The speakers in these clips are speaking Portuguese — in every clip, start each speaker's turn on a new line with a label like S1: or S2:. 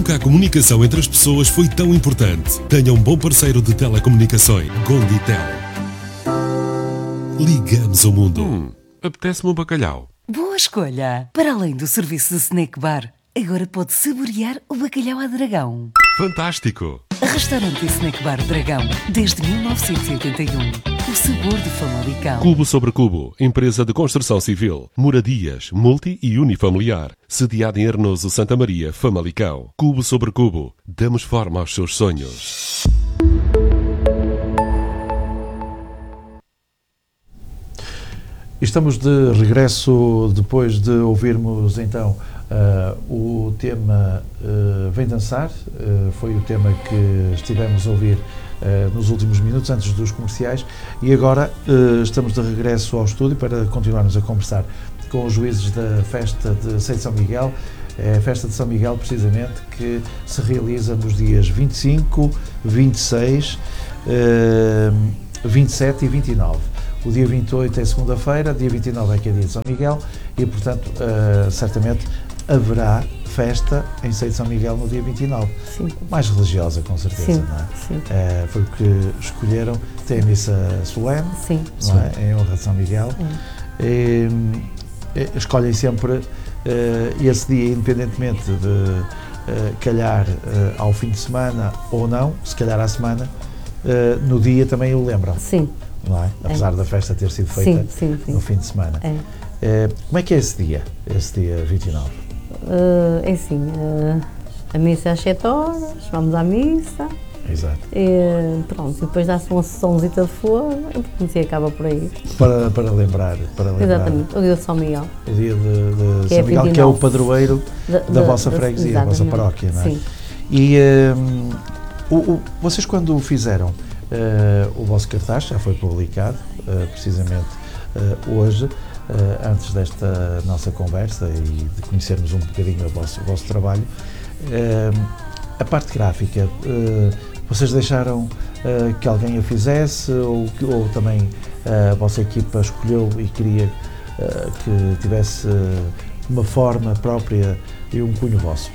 S1: Nunca a comunicação entre as pessoas foi tão importante. Tenha um bom parceiro de telecomunicações. Gonditel. Ligamos o mundo.
S2: Apetece-me um bacalhau.
S3: Boa escolha! Para além do serviço de snack bar, agora pode saborear o bacalhau à Dragão.
S2: Fantástico!
S3: Restaurante e Snack Bar Dragão, desde 1981. O sabor de Famalicão.
S2: Cubo sobre Cubo, empresa de construção civil, moradias, multi e unifamiliar. Sediada em Hernoso, Santa Maria, Famalicão. Cubo sobre Cubo, damos forma aos seus sonhos.
S4: Estamos de regresso depois de ouvirmos então o tema Vem Dançar. Foi o tema que estivemos a ouvir nos últimos minutos antes dos comerciais, e agora estamos de regresso ao estúdio para continuarmos a conversar com os juízes da festa de Sei de São Miguel. É a festa de São Miguel, precisamente, que se realiza nos dias 25, 26, 27 e 29. O dia 28 é segunda-feira, dia 29 é que é dia de São Miguel e, portanto, certamente haverá festa em Sei de São Miguel no dia 29.
S5: Sim.
S4: Mais religiosa, com certeza,
S5: Sim.
S4: não é?
S5: Sim.
S4: Foi o que escolheram. Tem a missa solene,
S5: Sim.
S4: não é? Em honra de São Miguel. Escolhem sempre esse dia, independentemente de calhar ao fim de semana ou não, se calhar à semana, no dia também o lembram.
S5: Sim.
S4: Não é? Apesar da festa ter sido feita
S5: sim.
S4: no fim de semana. Como é que é esse dia 29?
S5: É assim, a missa é às 7 horas, vamos à missa.
S4: Exato.
S5: Pronto, e depois dá-se uma sessãozita de fogo e acaba por aí.
S4: Para lembrar.
S5: Exatamente, o dia de São Miguel.
S4: O dia de
S5: Que
S4: São
S5: é
S4: Miguel,
S5: 29.
S4: que é o padroeiro da vossa freguesia, da vossa paróquia, não é?
S5: Sim.
S4: E vocês, quando o fizeram, o vosso cartaz já foi publicado, precisamente hoje, antes desta nossa conversa e de conhecermos um bocadinho o vosso trabalho. A parte gráfica, vocês deixaram que alguém a fizesse ou também a vossa equipa escolheu e queria que tivesse uma forma própria e um cunho vosso?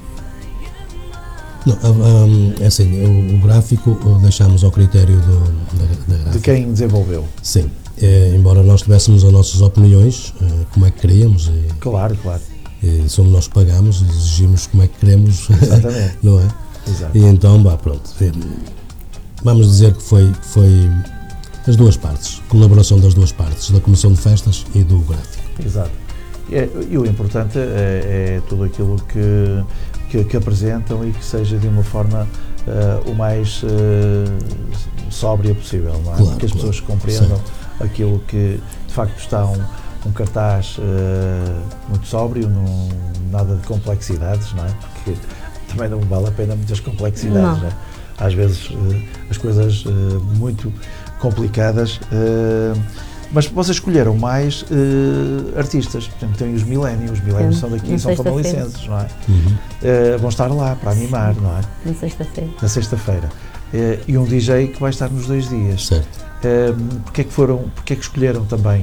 S6: Não, é assim, o gráfico deixámos ao critério da gráfica.
S4: De quem desenvolveu?
S6: Sim, embora nós tivéssemos as nossas opiniões, como é que queríamos.
S4: Claro.
S6: E somos nós que pagamos, exigimos como é que queremos.
S4: Exatamente.
S6: Não é?
S4: Exato.
S6: E então, pronto, vamos dizer que foi as duas partes, colaboração das duas partes, da Comissão de Festas e do gráfico.
S4: Exato. E o importante é tudo aquilo que apresentam e que seja de uma forma o mais sóbria possível, não é?
S6: Claro,
S4: que as pessoas compreendam
S6: certo.
S4: Aquilo que de facto está um cartaz muito sóbrio, nada de complexidades, não é? Porque também não vale a pena muitas complexidades, não é? Às vezes as coisas muito complicadas, mas vocês escolheram mais artistas. Por exemplo, tem os Milénios. Os Milénios são daqui, são famalicenses, não é? Vão estar lá para animar, não é?
S5: Na sexta-feira.
S4: E um DJ que vai estar nos 2 dias.
S6: Certo.
S4: Porque é que escolheram também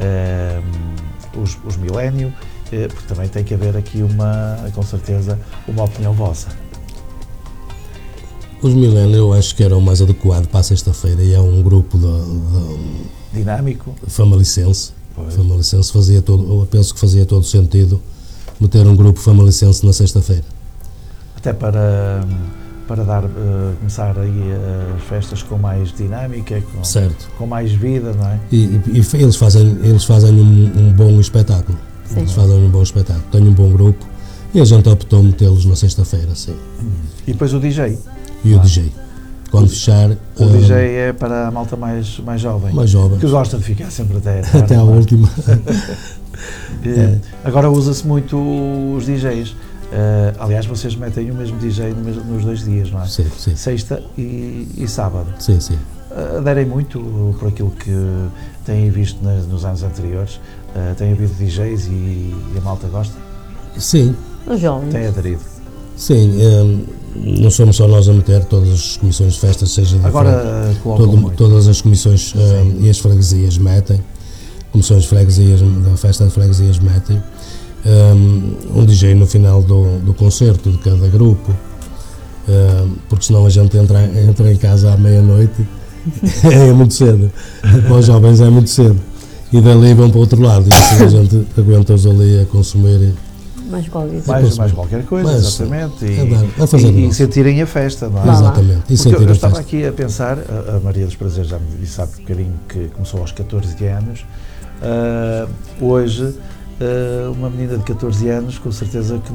S4: os Milénio? Porque também tem que haver aqui com certeza, uma opinião vossa.
S6: Os Milénio eu acho que era o mais adequado para a sexta-feira e é um grupo
S4: dinâmico,
S6: famalicense. Famalicense eu penso que fazia todo sentido meter um grupo famalicense na sexta-feira. Até
S4: para começar aí as festas com mais dinâmica, com mais vida, não é?
S6: E eles fazem um bom espetáculo.
S5: Sim.
S6: Eles fazem um bom espetáculo, têm um bom grupo e a gente optou metê-los na sexta-feira, sim.
S4: E depois o DJ?
S6: E o DJ. Quando fechar...
S4: O DJ é para a malta mais jovem.
S6: Mais jovem.
S4: Que gosta de ficar sempre até
S6: a última.
S4: Agora usa-se muito os DJs. Aliás, vocês metem o mesmo DJ nos 2 dias, não é?
S6: Sim.
S4: Sexta e sábado.
S6: Sim.
S4: Aderem muito por aquilo que têm visto nos anos anteriores. Tem havido DJs e a malta gosta?
S6: Sim.
S5: Os jovens.
S4: Tem aderido?
S6: Sim. Não somos só nós a meter, todas as comissões de festas, seja de
S4: agora
S6: todas as comissões e as freguesias metem, comissões de freguesias, da festa de freguesias metem, um DJ no final do concerto de cada grupo, porque senão a gente entra em casa à meia-noite, é muito cedo, para os jovens é muito cedo, e dali vão para o outro lado, e assim a gente aguenta-os ali a consumir
S5: Mais qualquer
S4: mais qualquer coisa, exatamente, e sentirem a festa, não é?
S6: Exatamente.
S4: Porque eu estava aqui a pensar, a Maria dos Prazeres já me disse há um bocadinho que começou aos 14 anos, hoje uma menina de 14 anos com certeza que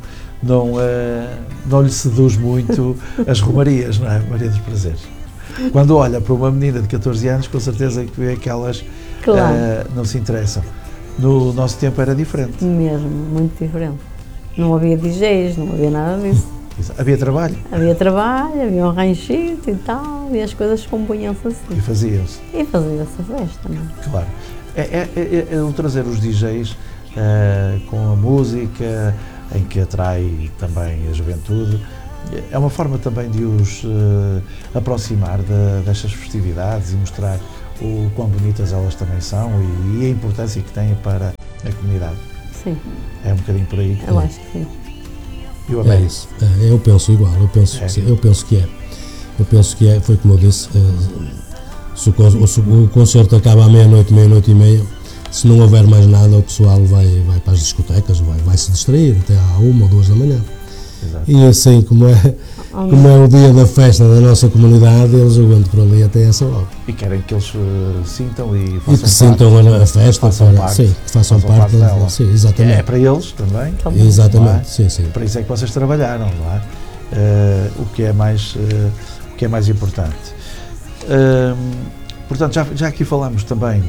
S4: não lhe seduz muito as romarias, não é, Maria dos Prazeres? Quando olha para uma menina de 14 anos, com certeza que vê que elas não se interessam. No nosso tempo era diferente.
S5: Mesmo, muito diferente. Não havia DJs, não havia nada disso.
S4: Havia trabalho.
S5: Havia trabalho, havia um ranchito e tal, e as coisas compunham-se assim.
S4: E faziam-se.
S5: E fazia-se a festa, não é?
S4: Claro. O trazer os DJs com a música, em que atrai também a juventude, é uma forma também de os aproximar destas festividades e mostrar o quão bonitas elas também são e a importância que têm para a comunidade.
S5: Sim.
S4: É um bocadinho por aí.
S5: Eu acho que sim.
S4: E o
S6: É
S4: Américo?
S6: isso. Eu penso igual, eu penso que é. Eu penso que é, foi como eu disse, se o concerto acaba à meia-noite e meia, se não houver mais nada, o pessoal vai para as discotecas, vai se distrair até à 1 ou 2 da manhã.
S4: Exato.
S6: E assim, como é o dia da festa da nossa comunidade, eles aguentam por ali até essa hora.
S4: E querem que eles sintam e façam
S6: E que sintam a festa, que façam parte
S4: dela.
S6: Sim, exatamente.
S4: É para eles também.
S6: Exatamente, sim.
S4: Para isso é que vocês trabalharam, não é? O que é mais importante. Portanto, já aqui falamos também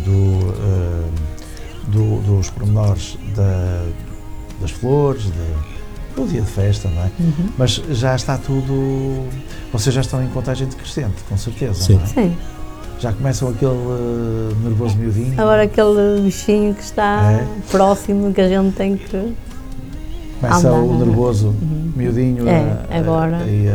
S4: dos pormenores das flores, do dia de festa, não é?
S5: Uhum.
S4: Mas já está tudo. Vocês já estão em contagem decrescente, com certeza,
S6: Sim.
S4: não é?
S5: Sim.
S4: Já começam aquele nervoso miudinho.
S5: Agora aquele bichinho que está próximo, que a gente tem que.
S4: Começa
S5: andar,
S4: o nervoso miudinho
S5: agora.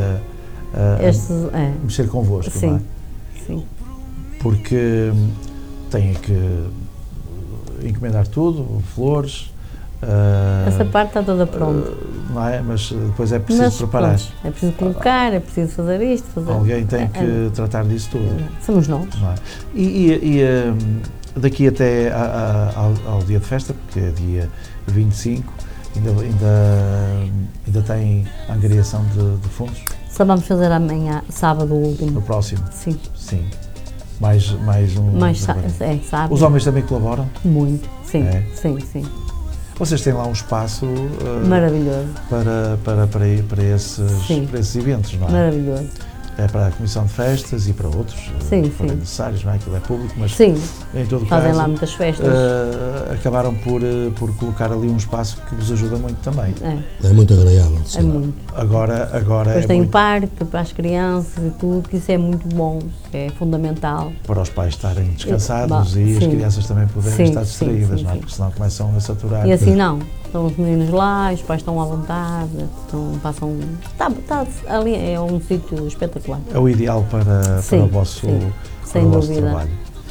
S4: a mexer convosco,
S5: Sim.
S4: não é?
S5: Sim.
S4: Porque têm que encomendar tudo, flores.
S5: Essa parte está toda pronta.
S4: Não é? Mas depois é preciso preparar.
S5: Pronto, é preciso colocar, é preciso fazer isto, fazer.
S4: Alguém tem que tratar disso tudo.
S5: Somos nós.
S4: Não é? E daqui até ao dia de festa, porque é dia 25, ainda tem angariação de fundos?
S5: Só vamos fazer amanhã, sábado
S4: No
S5: último.
S4: próximo?
S5: Sim.
S4: Sim. Mais um.
S5: Sábado.
S4: Os homens também colaboram?
S5: Muito. Sim.
S4: É?
S5: Sim.
S4: Vocês têm lá um espaço
S5: Maravilhoso.
S4: para esses eventos, não é?
S5: Maravilhoso.
S4: É para a Comissão de Festas e para outros,
S5: Sim,
S4: forem
S5: sim.
S4: necessários, não é? Aquilo é público, mas
S5: Sim.
S4: em todo
S5: Fazem
S4: caso
S5: lá muitas festas.
S4: acabaram por colocar ali um espaço que vos ajuda muito também.
S6: É muito agradável.
S5: É muito.
S4: Agora
S5: Depois
S4: é
S5: tem
S4: muito
S5: parque para as crianças e tudo, que isso é muito bom, é fundamental.
S4: para os pais estarem descansados
S5: Bom,
S4: e as
S5: sim.
S4: crianças também poderem
S5: Sim,
S4: estar distraídas,
S5: sim,
S4: não é?
S5: sim.
S4: Porque senão começam a saturar.
S5: E assim não, estão os meninos lá, os pais estão à vontade, passam. Está ali, é um sítio espetacular.
S4: É o ideal para
S5: Sim,
S4: o vosso,
S5: sim,
S4: para
S5: sem
S4: o vosso
S5: dúvida.
S4: trabalho.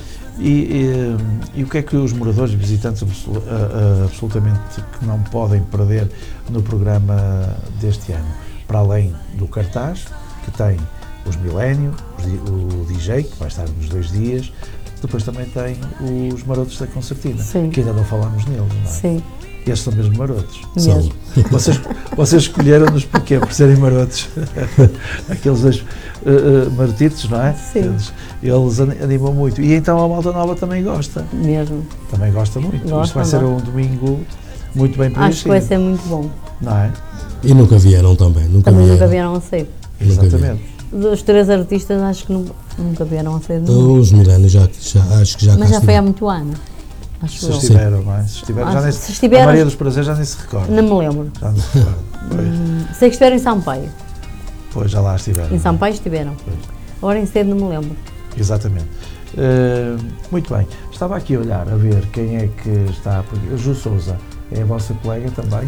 S4: E o que é que os moradores e visitantes absolutamente que não podem perder no programa deste ano? Para além do cartaz, que tem os Milénio, o DJ, que vai estar nos 2 dias, depois também tem os marotos da concertina,
S5: Sim.
S4: que ainda não falámos neles, não é?
S5: Sim,
S4: Estes são mesmo marotos.
S5: mesmo.
S4: Vocês escolheram-nos porquê? Por serem marotos. Aqueles dois marotitos, não é?
S5: Sim.
S4: Eles animam muito. E então a malta nova também gosta.
S5: Mesmo.
S4: Também gosta muito. Isto
S5: Gosta,
S4: vai ser
S5: gosta.
S4: um domingo muito bem
S5: Acho que
S4: preenchido.
S5: vai ser muito bom.
S4: Não é?
S6: E nunca vieram também.
S5: Também nunca vieram a sair.
S6: Nunca
S4: Exatamente.
S5: Dos 3 artistas, acho que nunca vieram a sair.
S6: Os Milénios acho que já
S5: Mas
S6: cá
S5: já foi há
S6: estiveram.
S5: muito ano. Acho
S4: Se
S5: eu.
S4: estiveram, não é? Se estiveram, já nem
S5: Se estiveram-
S4: a Maria dos Prazeres já nem se recorda.
S5: Não me lembro.
S4: Já não se recorda.
S5: Sei que estiveram em Sampaio.
S4: Pois, já lá estiveram.
S5: Em Sampaio estiveram.
S4: Pois.
S5: Agora em cedo não me lembro.
S4: Exatamente. Muito bem. Estava aqui a olhar, a ver quem é que está. Porque o Ju Souza é a vossa colega também.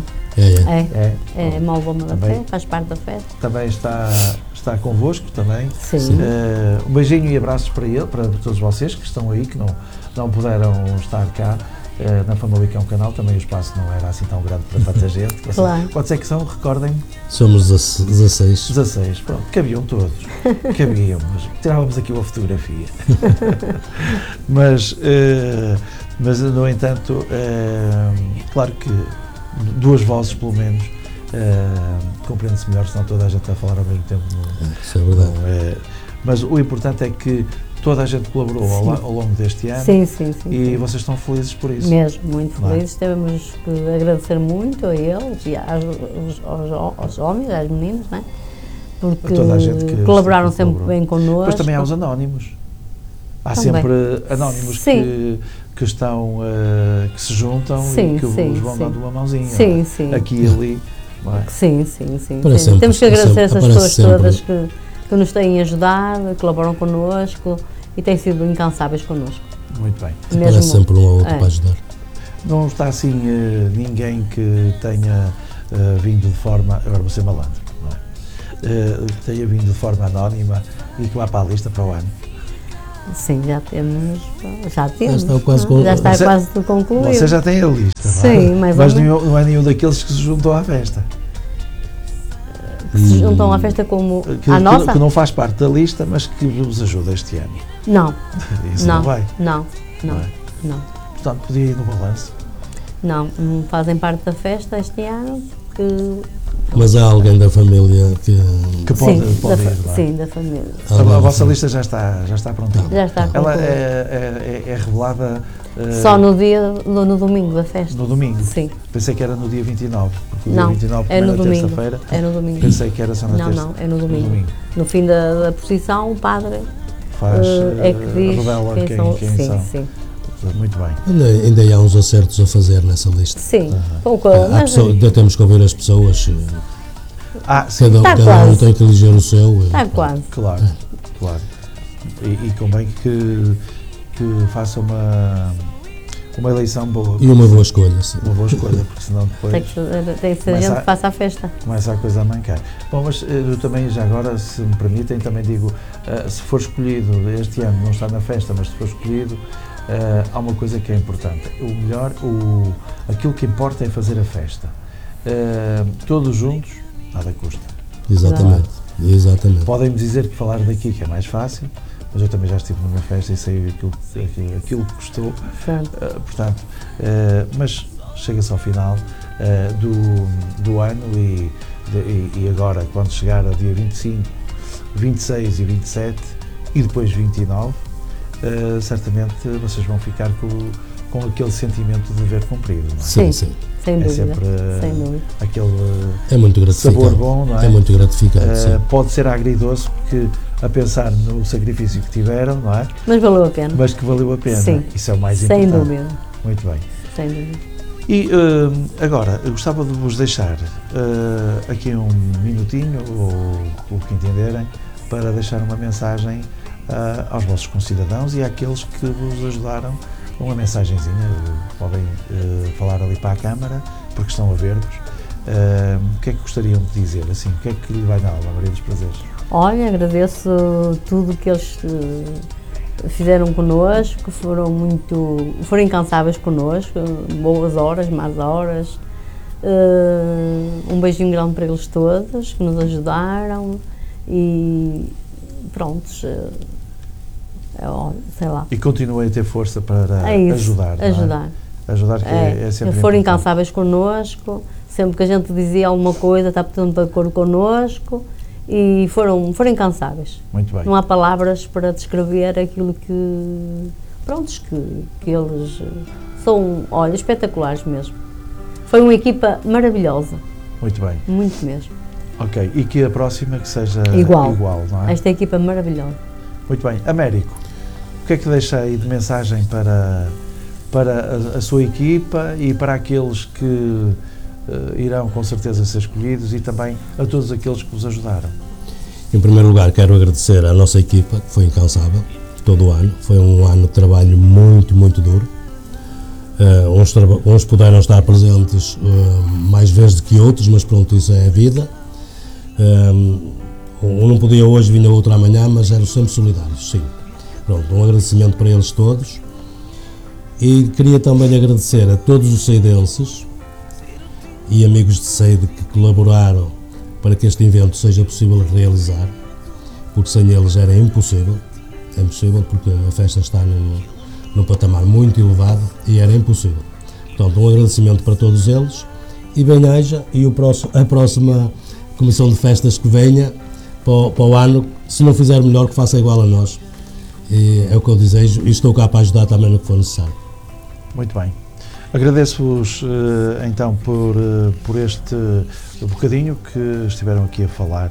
S5: É Malvoma da
S4: Também.
S5: Fé, faz parte da festa.
S4: Também está convosco também.
S5: Sim.
S4: Um beijinho e abraços para ele, para todos vocês que estão aí, que não puderam estar cá. na Famalicão Canal também o espaço não era assim tão grande para tanta gente.
S5: Claro.
S4: Quantos é que são? Recordem-me.
S6: Somos 16.
S4: 16, pronto, cabiam todos. Cabiam, mas tirávamos aqui uma fotografia. mas, no entanto, claro que duas vozes, pelo menos, compreende-se melhor, senão toda a gente está a falar ao mesmo tempo.
S6: Isso é verdade.
S4: Mas o importante é que toda a gente colaborou ao longo deste ano.
S5: Sim.
S4: E vocês estão felizes por isso.
S5: Mesmo, muito felizes. Temos que agradecer muito a eles e aos homens, às meninas, não é? Porque
S4: toda a gente que
S5: colaboraram sempre
S4: colaborou.
S5: bem connosco.
S4: Mas também há os anónimos. Há
S5: Também.
S4: sempre anónimos que estão, que se juntam e que vos vão dando uma mãozinha.
S5: Sim.
S4: Aqui e ali. Não é?
S5: Sim.
S6: Sempre,
S5: Temos que agradecer essas pessoas
S6: sempre.
S5: todas que nos têm ajudado, colaboram connosco e têm sido incansáveis connosco.
S4: Muito bem.
S6: Parece sempre um ou outro para ajudar.
S4: Não está assim ninguém que tenha vindo de forma, agora vou ser malandro, não é? Que tenha vindo de forma anónima e que vá para a lista para o ano.
S5: Sim, já temos. Já
S6: está quase
S5: quase tudo concluído.
S4: Você já tem a lista,
S5: sim,
S4: mas não é nenhum daqueles que se juntou à festa.
S5: Que se juntam à festa como a nossa?
S4: Que não faz parte da lista, mas que vos ajuda este ano.
S5: Não.
S4: Isso não vai?
S5: Não.
S4: Portanto, podia ir no balanço.
S5: Não fazem parte da festa este ano.
S6: Mas há alguém da família que
S4: pode ir lá?
S5: Sim, da família.
S4: A vossa lista já está prontinha?
S5: Já está
S4: Ela
S5: concluída.
S4: é revelada...
S5: Só no domingo da festa.
S4: No domingo?
S5: Sim.
S4: Pensei que era no dia 29. Porque
S5: Não,
S4: dia 29
S5: é no domingo.
S4: Terça-feira.
S5: É no domingo.
S4: Pensei que era só na terça.
S5: Não, é no domingo. No fim da procissão, o padre
S4: faz,
S5: é que diz
S4: revela quem são.
S5: Sim.
S4: Muito bem.
S6: Ainda há uns acertos a fazer nessa lista.
S5: Sim.
S6: Ainda temos que ouvir as pessoas.
S4: Sim.
S6: Cada um tem que eleger o seu.
S5: Está quase.
S4: Claro. E convém que faça uma eleição boa.
S6: E uma boa escolha, sim.
S4: Uma boa escolha, porque senão depois...
S5: Tem que ser a gente que faça a festa.
S4: Começa a coisa a mancar. Bom, mas eu também, já agora, se me permitem, também digo, se for escolhido, este ano não está na festa, mas se for escolhido, há uma coisa que é importante. O melhor, aquilo que importa é fazer a festa. Todos juntos, nada custa.
S6: Exatamente.
S4: Podem-me dizer que falar daqui que é mais fácil, mas eu também já estive numa festa e sei aquilo que custou. Portanto, mas chega-se ao final do ano e agora, quando chegar ao dia 25, 26 e 27 e depois 29, certamente vocês vão ficar com aquele sentimento de dever cumprido, não é?
S6: Sim.
S5: Sem dúvida.
S4: Sempre
S6: aquele
S4: muito sabor bom, não é?
S6: É muito gratificante, sim.
S4: Pode ser agridoce, porque a pensar no sacrifício que tiveram, não é?
S5: Mas valeu a pena.
S4: Mas que valeu a pena.
S5: Sim.
S4: Isso é o mais importante.
S5: Sem dúvida.
S4: Muito bem.
S5: Sem dúvida.
S4: E agora, eu gostava de vos deixar aqui um minutinho, ou o que entenderem, para deixar uma mensagem aos vossos concidadãos e àqueles que vos ajudaram. Uma mensagenzinha, podem falar ali para a Câmara, porque estão a ver-vos. O que é que gostariam de dizer? Assim, o que é que lhe vai na alma, Maria dos Prazeres?
S5: Olha, agradeço tudo que eles fizeram connosco, foram incansáveis connosco, boas horas, más horas. Um beijinho grande para eles todos, que nos ajudaram e prontos. Sei lá.
S4: E continuem a ter força para ajudar. Ajudar, que é sempre
S5: que foram incansáveis connosco, sempre que a gente dizia alguma coisa, está portanto de acordo connosco e foram incansáveis.
S4: Muito bem.
S5: Não há palavras para descrever aquilo que eles são, olha, espetaculares mesmo. Foi uma equipa maravilhosa.
S4: Muito bem.
S5: Muito mesmo.
S4: Ok, e que a próxima que seja
S5: igual,
S4: não é?
S5: Esta equipa maravilhosa.
S4: Muito bem. Américo, o que é que deixa aí de mensagem para a sua equipa e para aqueles que irão com certeza ser escolhidos e também a todos aqueles que vos ajudaram?
S6: Em primeiro lugar, quero agradecer à nossa equipa, que foi incansável todo o ano. Foi um ano de trabalho muito, muito duro. Uns puderam estar presentes mais vezes do que outros, mas pronto, isso é a vida. Um não podia hoje, vinha outro amanhã, mas eram sempre solidários, sim. Pronto, um agradecimento para eles todos. E queria também agradecer a todos os seidenses e amigos de Seide que colaboraram para que este evento seja possível realizar, porque sem eles era impossível. É impossível porque a festa está num patamar muito elevado e era impossível. Portanto, um agradecimento para todos eles e bem-aja, e a próxima comissão de festas que venha para o ano, se não fizer melhor, que faça igual a nós. E é o que eu desejo e estou cá para ajudar também no que for necessário.
S4: Muito bem. Agradeço-vos então por este bocadinho que estiveram aqui a falar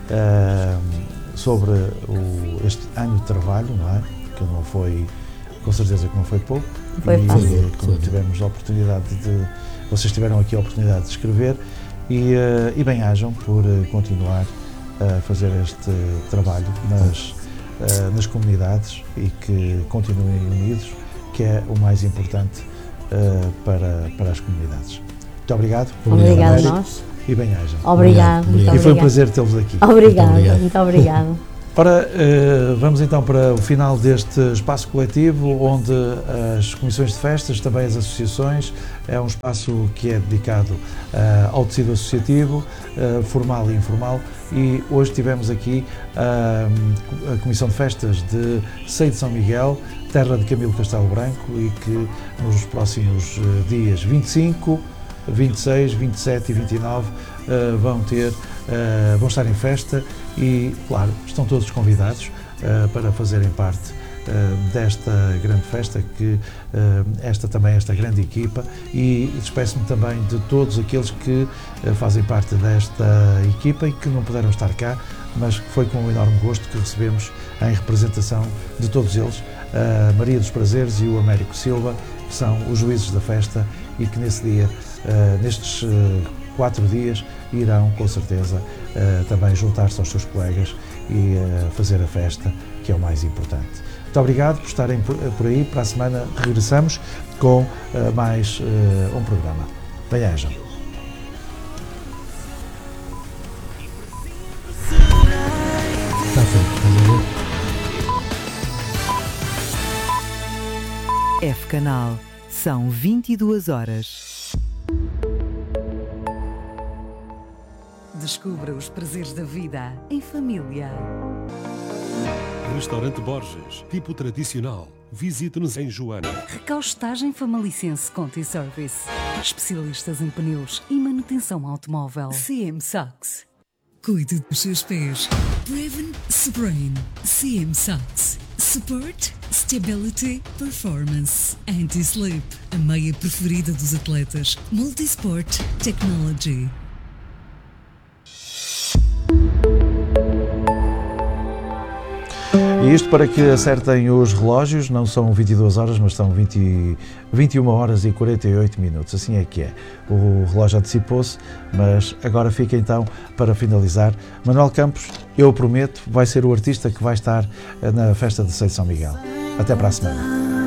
S4: sobre este ano de trabalho, não é? Que não foi, com certeza que não foi pouco.
S5: Foi fácil.
S4: Como tivemos a oportunidade vocês tiveram aqui a oportunidade de escrever e bem-ajam por continuar a fazer este trabalho nas comunidades e que continuem unidos, que é o mais importante para as comunidades. Muito obrigado.
S5: Obrigado a nós.
S4: E bem-ajam.
S5: Obrigado.
S6: Obrigado.
S4: E foi um prazer tê-los aqui.
S5: Obrigado. Muito obrigado.
S4: Ora, vamos então para o final deste espaço coletivo, onde as comissões de festas, também as associações, é um espaço que é dedicado ao tecido associativo, formal e informal, e hoje tivemos aqui a Comissão de Festas de Seide de São Miguel, terra de Camilo Castelo Branco, e que nos próximos dias 25, 26, 27 e 29 vão estar em festa e, claro, estão todos convidados para fazerem parte desta grande festa, que esta grande equipa, e despeço-me também de todos aqueles que fazem parte desta equipa e que não puderam estar cá, mas foi com um enorme gosto que recebemos, em representação de todos eles, a Maria dos Prazeres e o Américo Silva, que são os juízes da festa e que nesse dia, nestes 4 dias, irão com certeza também juntar-se aos seus colegas e fazer a festa, que é o mais importante. Muito obrigado por estarem por aí. Para a semana regressamos com mais um programa. Bem-ajam.
S6: Está feito.
S3: F Canal, são 22 horas. Descubra os prazeres da vida em família.
S1: Restaurante Borges, tipo tradicional. Visite-nos em Joana.
S3: Recaustagem Famalicense Conti Service. Especialistas em pneus e manutenção automóvel. CM Socks.
S7: Cuide dos seus pés. Preven Sprain. CM Socks. Support, Stability, Performance. Anti-Slip. A meia preferida dos atletas. Multisport Technology.
S4: E isto para que acertem os relógios, não são 22 horas, mas são 21 horas e 48 minutos, assim é que é. O relógio antecipou-se, mas agora fica então, para finalizar, Manuel Campos, eu prometo, vai ser o artista que vai estar na festa de Seide de São Miguel. Até para a semana.